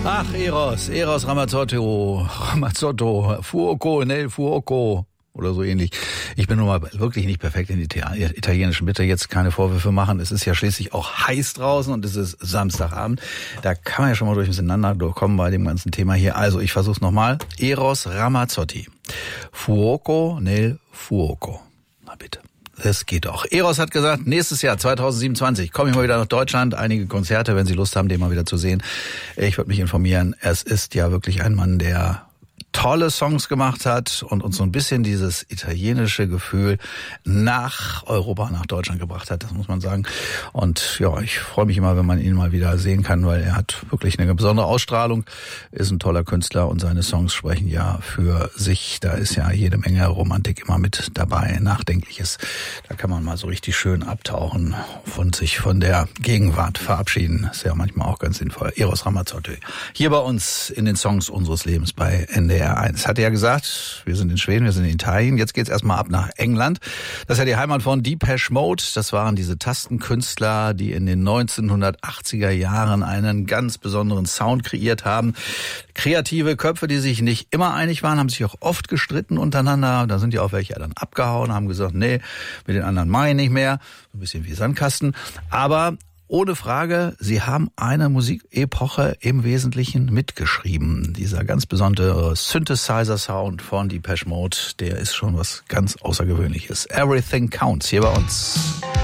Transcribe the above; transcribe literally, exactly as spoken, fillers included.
Ach, Eros, Eros Ramazzotti, Ramazzotto, Fuoco, Nel Fuoco oder so ähnlich. Ich bin nun mal wirklich nicht perfekt in Italienischen. Bitte jetzt keine Vorwürfe machen. Es ist ja schließlich auch heiß draußen und es ist Samstagabend. Da kann man ja schon mal durcheinander durchkommen bei dem ganzen Thema hier. Also, ich versuch's nochmal. Eros Ramazzotti, Fuoco nel Fuoco. Na bitte. Es geht doch. Eros hat gesagt, nächstes Jahr, zwanzig siebenundzwanzig, komme ich mal wieder nach Deutschland. Einige Konzerte, wenn Sie Lust haben, den mal wieder zu sehen. Ich würde mich informieren. Es ist ja wirklich ein Mann, der tolle Songs gemacht hat und uns so ein bisschen dieses italienische Gefühl nach Europa, nach Deutschland gebracht hat, das muss man sagen. Und ja, ich freue mich immer, wenn man ihn mal wieder sehen kann, weil er hat wirklich eine besondere Ausstrahlung, ist ein toller Künstler und seine Songs sprechen ja für sich. Da ist ja jede Menge Romantik immer mit dabei, Nachdenkliches. Da kann man mal so richtig schön abtauchen und sich von der Gegenwart verabschieden. Ist ja manchmal auch ganz sinnvoll. Eros Ramazzotti. Hier bei uns in den Songs unseres Lebens bei N D R eins. Hatte ja gesagt, wir sind in Schweden, wir sind in Italien. Jetzt geht's erstmal ab nach England. Das ist ja die Heimat von Depeche Mode. Das waren diese Tastenkünstler, die in den neunzehnhundertachtziger Jahren einen ganz besonderen Sound kreiert haben. Kreative Köpfe, die sich nicht immer einig waren, haben sich auch oft gestritten untereinander. Da sind ja auch welche dann abgehauen, haben gesagt, nee, mit den anderen mache ich nicht mehr. So ein bisschen wie Sandkasten. Aber ohne Frage, sie haben eine Musikepoche im Wesentlichen mitgeschrieben. Dieser ganz besondere Synthesizer-Sound von Depeche Mode, der ist schon was ganz Außergewöhnliches. Everything Counts hier bei uns.